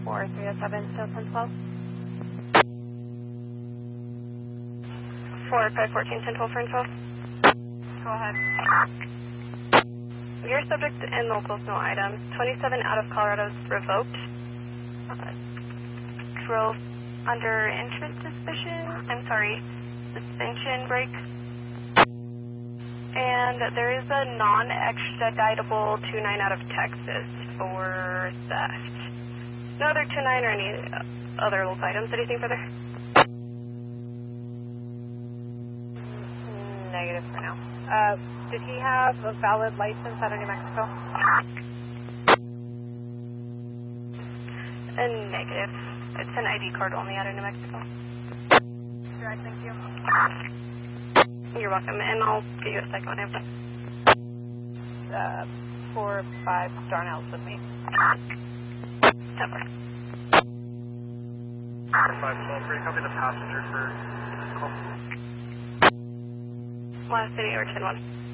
4307, still 1012. 4514, 1012 for info. Go ahead. Your subject and locals, no items. 27 out of Colorado's revoked. Drove under interest suspension break. And there is a non-extraditable 29 out of Texas for theft. No other 29 or any other local items. Anything further? Negative for now. Did he have a valid license out of New Mexico? Negative. It's an ID card only out of New Mexico. Sure, thank you. You're welcome, and I'll get you a second one after. 4-5 Darnell's with me. 10-4. 512, copy the passenger for call. Last city or 10-1.